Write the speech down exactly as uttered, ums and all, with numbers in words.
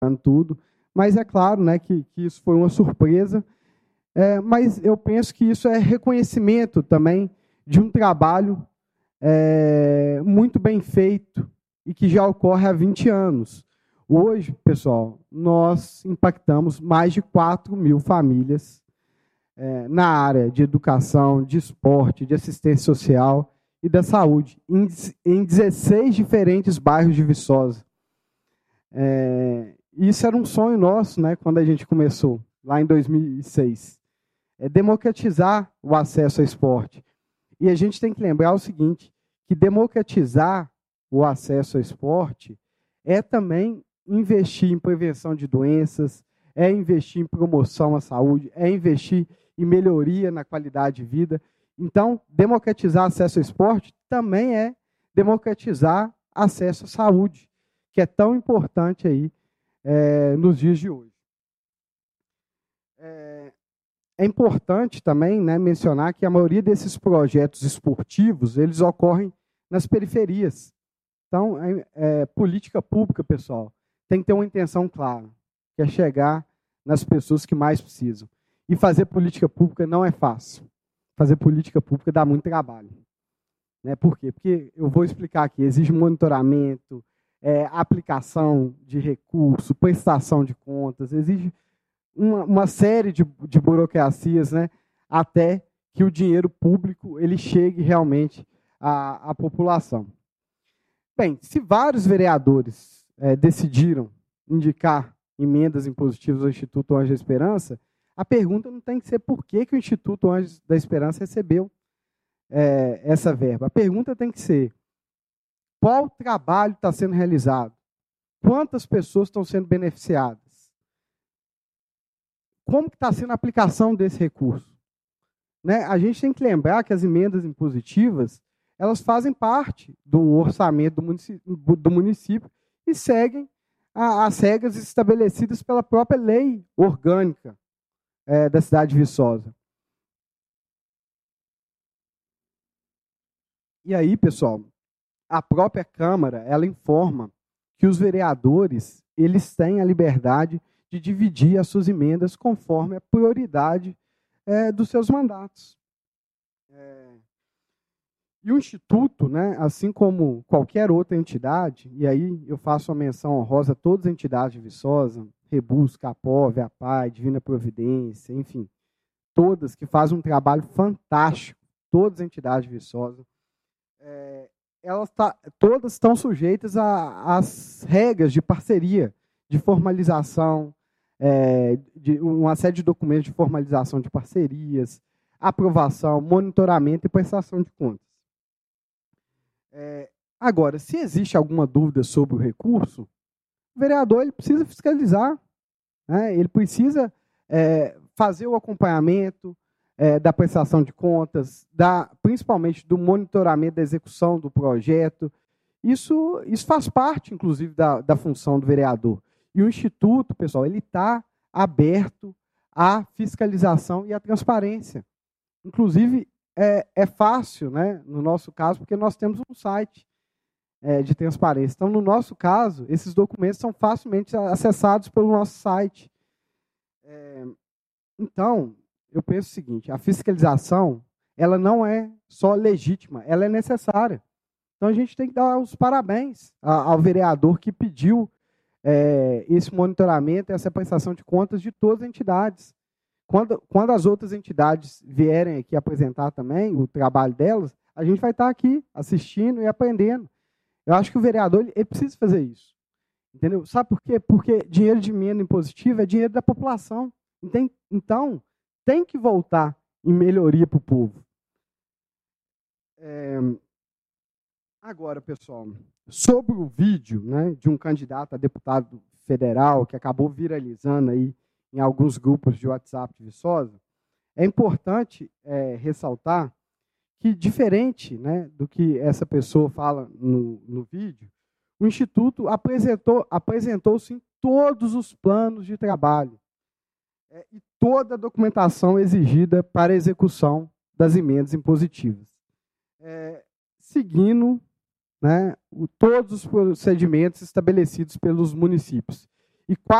tudo, mas é claro, né, que, que isso foi uma surpresa, é, mas eu penso que isso é reconhecimento também de um trabalho é, muito bem feito e que já ocorre há vinte anos. Hoje, pessoal, nós impactamos mais de quatro mil famílias é, na área de educação, de esporte, de assistência social e da saúde, em, em dezesseis diferentes bairros de Viçosa. É, isso era um sonho nosso, né, quando a gente começou, lá em dois mil e seis. É democratizar o acesso ao esporte. E a gente tem que lembrar o seguinte, que democratizar o acesso ao esporte é também investir em prevenção de doenças, é investir em promoção à saúde, é investir em melhoria na qualidade de vida. Então, democratizar acesso ao esporte também é democratizar acesso à saúde, que é tão importante aí é, nos dias de hoje. É, é importante também, né, mencionar que a maioria desses projetos esportivos, eles ocorrem nas periferias. Então, é, é, política pública, pessoal, tem que ter uma intenção clara, que é chegar nas pessoas que mais precisam. E fazer política pública não é fácil. Fazer política pública dá muito trabalho. Né? Por quê? Porque eu vou explicar aqui, exige monitoramento, é, aplicação de recurso, prestação de contas, exige uma, uma série de, de burocracias, né? Até que o dinheiro público ele chegue realmente à, à população. Bem, se vários vereadores é, decidiram indicar emendas impositivas ao Instituto Anjos da Esperança, a pergunta não tem que ser por que, que o Instituto Anjos da Esperança recebeu é, essa verba. A pergunta tem que ser qual trabalho está sendo realizado? Quantas pessoas estão sendo beneficiadas? Como que está sendo a aplicação desse recurso? Né? A gente tem que lembrar que as emendas impositivas elas fazem parte do orçamento do município, do município e seguem a, as regras estabelecidas pela própria lei orgânica é, da cidade de Viçosa. E aí, pessoal, a própria Câmara ela informa que os vereadores eles têm a liberdade de dividir as suas emendas conforme a prioridade é, dos seus mandatos. É, E o Instituto, né, assim como qualquer outra entidade, e aí eu faço uma menção honrosa a todas as entidades de Viçosa, Rebus, Capov, APAI, Divina Providência, enfim, todas que fazem um trabalho fantástico, todas as entidades de Viçosa, é, elas tá, todas estão sujeitas às regras de parceria, de formalização, é, de uma série de documentos de formalização de parcerias, aprovação, monitoramento e prestação de contas. É, agora, se existe alguma dúvida sobre o recurso, o vereador ele precisa fiscalizar, né? Ele precisa é, fazer o acompanhamento é, da prestação de contas, da, principalmente do monitoramento da execução do projeto. Isso, isso faz parte, inclusive, da, da função do vereador. E o Instituto, pessoal, ele está aberto à fiscalização e à transparência. Inclusive, É, é fácil, né, no nosso caso, porque nós temos um site é, de transparência. Então, no nosso caso, esses documentos são facilmente acessados pelo nosso site. É, então, eu penso o seguinte, a fiscalização, ela não é só legítima, ela é necessária. Então, a gente tem que dar os parabéns ao vereador que pediu é, esse monitoramento, essa prestação de contas de todas as entidades. Quando, quando as outras entidades vierem aqui apresentar também o trabalho delas, a gente vai estar aqui assistindo e aprendendo. Eu acho que o vereador ele, ele precisa fazer isso. Entendeu? Sabe por quê? Porque dinheiro de emenda impositiva é dinheiro da população. Tem, então, tem que voltar em melhoria para o povo. É, agora, pessoal, sobre o vídeo, né, de um candidato a deputado federal que acabou viralizando aí em alguns grupos de WhatsApp de Viçosa, é importante é, ressaltar que, diferente, né, do que essa pessoa fala no, no vídeo, o Instituto apresentou, apresentou sim, todos os planos de trabalho é, e toda a documentação exigida para a execução das emendas impositivas, é, seguindo, né, o, todos os procedimentos estabelecidos pelos municípios. E